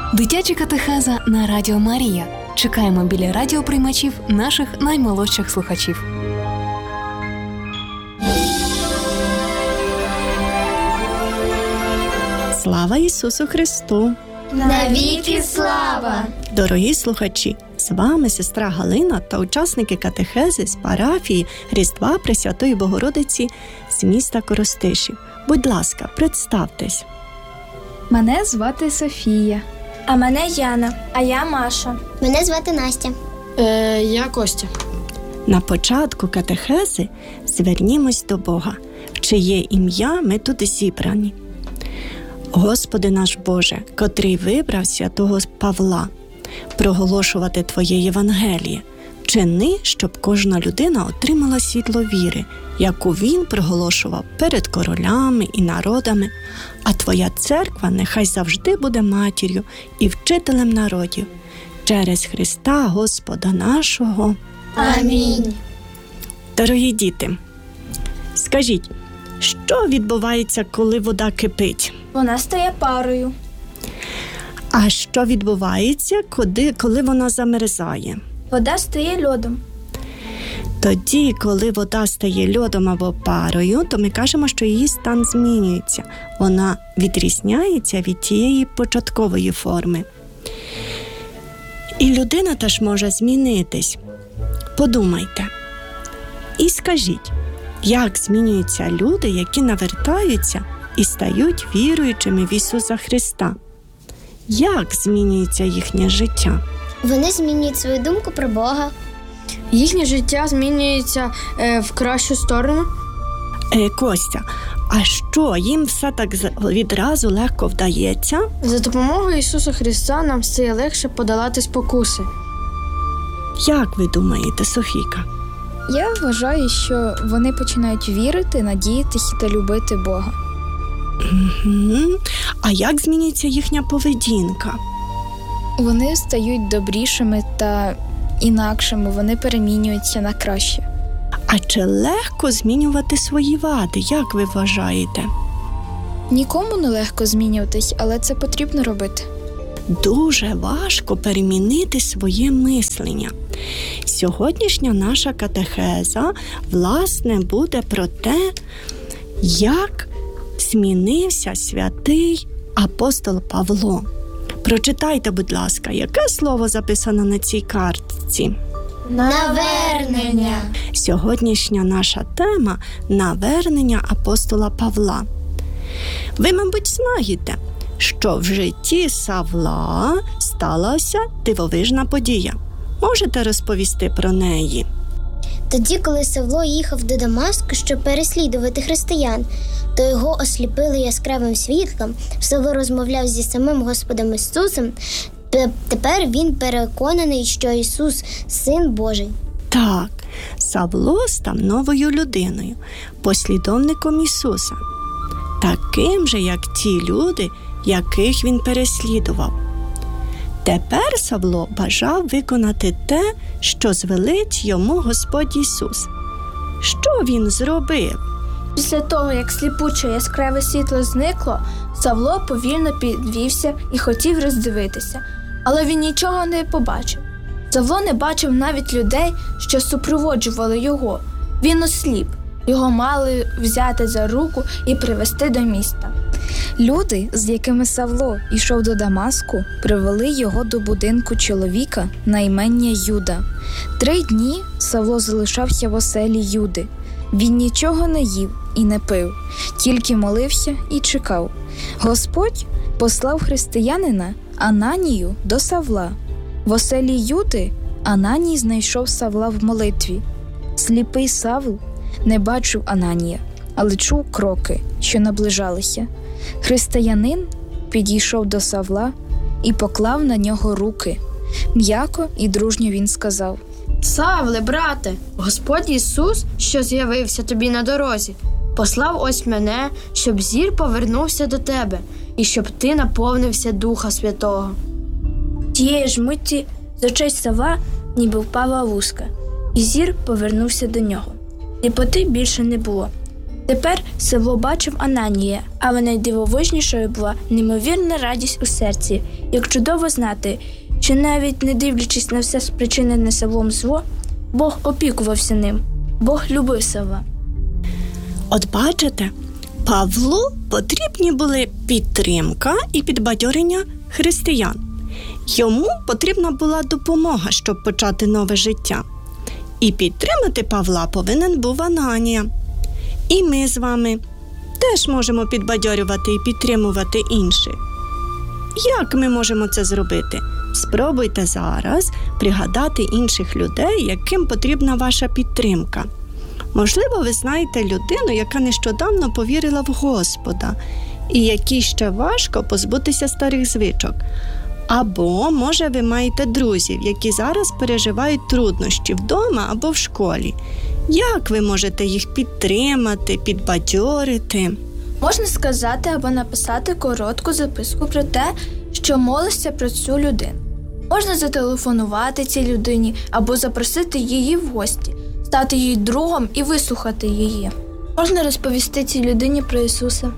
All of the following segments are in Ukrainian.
Дитяча катехеза на Радіо Марія. Чекаємо біля радіоприймачів наших наймолодших слухачів. Слава Ісусу Христу! Навіки слава! Дорогі слухачі, з вами сестра Галина та учасники катехези з парафії Різдва Пресвятої Богородиці з міста Коростишів. Будь ласка, представтесь. Мене звати Софія. А мене Яна. А я Маша. Мене звати Настя. Я Костя. На початку катехези звернімось до Бога, в чиє ім'я ми тут зібрані. Господи наш Боже, котрий вибрав святого Павла проголошувати Твоє Євангеліє, чини, щоб кожна людина отримала світло віри, яку він проголошував перед королями і народами, а Твоя церква нехай завжди буде матір'ю і вчителем народів. Через Христа Господа нашого. Амінь. Дорогі діти, скажіть, що відбувається, коли вода кипить? Вона стає парою. А що відбувається, коли вона замерзає? Вода стає льодом. Тоді, коли вода стає льодом або парою, то ми кажемо, що її стан змінюється. Вона відрізняється від тієї початкової форми. І людина теж може змінитись. Подумайте. І скажіть, як змінюються люди, які навертаються і стають віруючими в Ісуса Христа? Як змінюється їхнє життя? Вони змінюють свою думку про Бога. Їхнє життя змінюється в кращу сторону. Костя, а що, їм все так відразу легко вдається? За допомогою Ісуса Христа нам стає легше подолати спокуси. Як ви думаєте, Софійка? Я вважаю, що вони починають вірити, надіятися та любити Бога. А як змінюється їхня поведінка? Вони стають добрішими та інакшими, вони перемінюються на краще. А чи легко змінювати свої вади, як ви вважаєте? Нікому не легко змінюватись, але це потрібно робити. Дуже важко перемінити своє мислення. Сьогоднішня наша катехеза, власне, буде про те, як змінився святий апостол Павло. Прочитайте, будь ласка, яке слово записано на цій картці? Навернення. Сьогоднішня наша тема – навернення апостола Павла. Ви, мабуть, знаєте, що в житті Савла сталася дивовижна подія. Можете розповісти про неї? Тоді, коли Савло їхав до Дамаску, щоб переслідувати християн, то його осліпили яскравим світлом. Савло розмовляв зі самим Господом Ісусом. Тепер він переконаний, що Ісус – Син Божий. Так, Савло став новою людиною, послідовником Ісуса. Таким же, як ті люди, яких він переслідував. Тепер Савло бажав виконати те, що звелить йому Господь Ісус. Що він зробив? Після того, як сліпуче яскраве світло зникло, Савло повільно підвівся і хотів роздивитися, але він нічого не побачив. Савло не бачив навіть людей, що супроводжували його. Він осліп. Його мали взяти за руку і привести до міста. Люди, з якими Савло йшов до Дамаску, привели його до будинку чоловіка на ім'я Юда. 3 дні Савло залишався в оселі Юди. Він нічого не їв і не пив, тільки молився і чекав. Господь послав християнина Ананію до Савла. В оселі Юди Ананій знайшов Савла в молитві. Сліпий Савл не бачив Ананія, але чув кроки, що наближалися. Християнин підійшов до Савла і поклав на нього руки. М'яко і дружньо він сказав: «Савле, брате, Господь Ісус, що з'явився тобі на дорозі, послав ось мене, щоб зір повернувся до тебе і щоб ти наповнився Духа Святого». Тієї ж миті з очей Савла ніби впала луска, і зір повернувся до нього. Сліпоти більше не було. Тепер Савло бачив Ананія, але найдивовижнішою була неймовірна радість у серці, як чудово знати, що навіть не дивлячись на все спричинене Савлом зло, Бог опікувався ним, Бог любив Савла. От бачите, Павлу потрібні були підтримка і підбадьорення християн. Йому потрібна була допомога, щоб почати нове життя. І підтримати Павла повинен був Ананія. І ми з вами теж можемо підбадьорювати і підтримувати інших. Як ми можемо це зробити? Спробуйте зараз пригадати інших людей, яким потрібна ваша підтримка. Можливо, ви знаєте людину, яка нещодавно повірила в Господа, і якій ще важко позбутися старих звичок. Або, може, ви маєте друзів, які зараз переживають труднощі вдома або в школі. Як ви можете їх підтримати, підбадьорити? Можна сказати або написати коротку записку про те, що молишся про цю людину. Можна зателефонувати цій людині або запросити її в гості, стати її другом і вислухати її. Можна розповісти цій людині про Ісуса.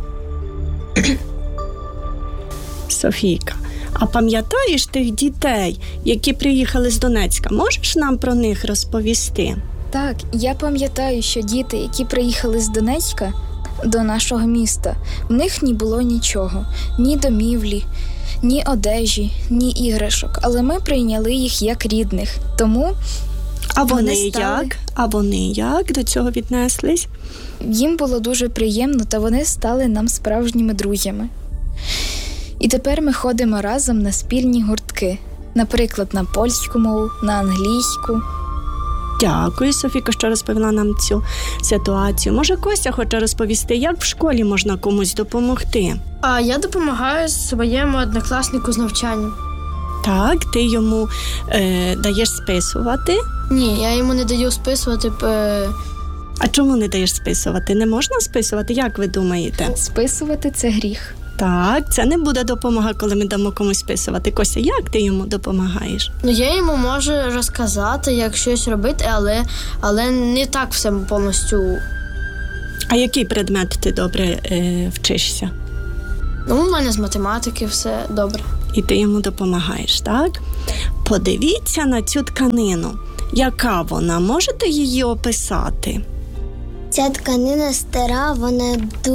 Софійка, а пам'ятаєш тих дітей, які приїхали з Донецька? Можеш нам про них розповісти? Так, я пам'ятаю, що діти, які приїхали з Донецька до нашого міста, в них не було нічого, ні домівлі, ні одежі, ні іграшок, але ми прийняли їх як рідних. Тому А вони як до цього віднеслись? їм було дуже приємно, та вони стали нам справжніми друзями. І тепер ми ходимо разом на спільні гуртки, наприклад, на польську мову, на англійську. Дякую, Софійко, що розповіла нам цю ситуацію. Може, Костя хоче розповісти, як в школі можна комусь допомогти? А я допомагаю своєму однокласнику з навчанням. Так, ти йому даєш списувати. Ні, я йому не даю списувати. А чому не даєш списувати? Не можна списувати? Як ви думаєте? Списувати – це гріх. Так, це не буде допомога, коли ми дамо комусь списувати. Костя, як ти йому допомагаєш? Ну, я йому можу розказати, як щось робити, але не так все повністю. А який предмет ти добре вчишся? Ну, у мене з математики все добре. І ти йому допомагаєш, так? Подивіться на цю тканину. Яка вона? Можете її описати? Ця тканина стара, вона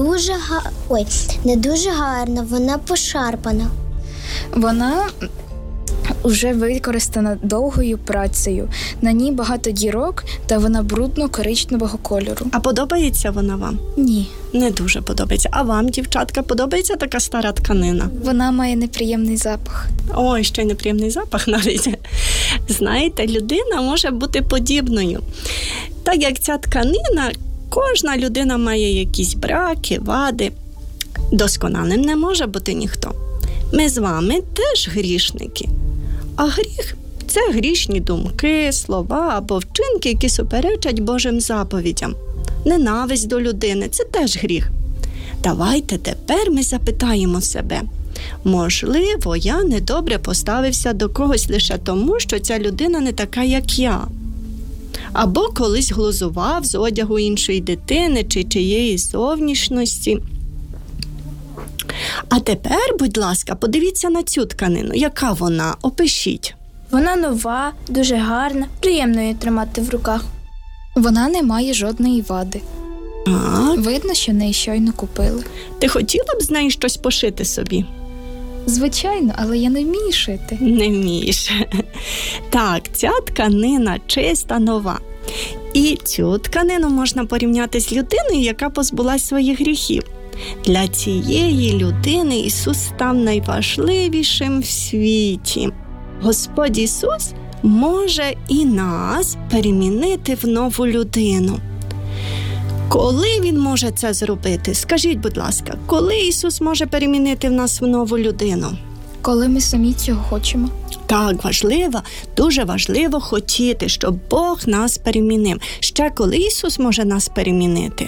не дуже гарна, вона пошарпана. Вона вже використана довгою працею. На ній багато дірок, та вона брудно-коричневого кольору. А подобається вона вам? Ні. Не дуже подобається. А вам, дівчатка, подобається така стара тканина? Вона має неприємний запах. Ой, ще й неприємний запах навіть. Знаєте, людина може бути подібною. Так як ця тканина, кожна людина має якісь браки, вади. Досконалим не може бути ніхто. Ми з вами теж грішники. А гріх – це грішні думки, слова або вчинки, які суперечать Божим заповідям. Ненависть до людини – це теж гріх. Давайте тепер ми запитаємо себе. Можливо, я недобре поставився до когось лише тому, що ця людина не така, як я. Або колись глузував з одягу іншої дитини чи чиєїсь зовнішності. А тепер, будь ласка, подивіться на цю тканину. Яка вона? Опишіть. Вона нова, дуже гарна, приємно її тримати в руках. Вона не має жодної вади. Так. Видно, що неї щойно купили. Ти хотіла б з неї щось пошити собі? Звичайно, але я не вмію шити. Не вмієш. Так, ця тканина чиста, нова. І цю тканину можна порівняти з людиною, яка позбулась своїх гріхів. Для цієї людини Ісус став найважливішим в світі. Господь Ісус може і нас перемінити в нову людину. Коли Він може це зробити? Скажіть, будь ласка, коли Ісус може перемінити в нас в нову людину? Коли ми самі цього хочемо. Так, важливо, дуже важливо хотіти, щоб Бог нас перемінив. Ще коли Ісус може нас перемінити?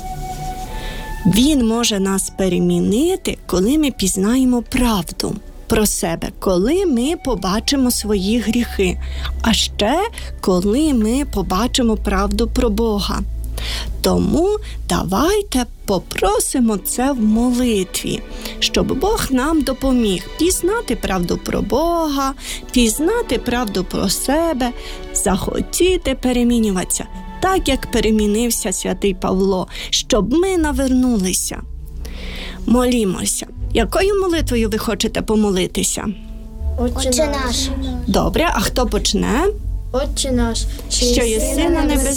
Він може нас перемінити, коли ми пізнаємо правду про себе, коли ми побачимо свої гріхи, а ще коли ми побачимо правду про Бога. Тому давайте попросимо це в молитві, щоб Бог нам допоміг пізнати правду про Бога, пізнати правду про себе, захотіти перемінюватися, так як перемінився святий Павло, щоб ми навернулися. Молімося. Якою молитвою ви хочете помолитися? Отче наш. Добре, а хто почне? Отче наш, Що єси на небесах,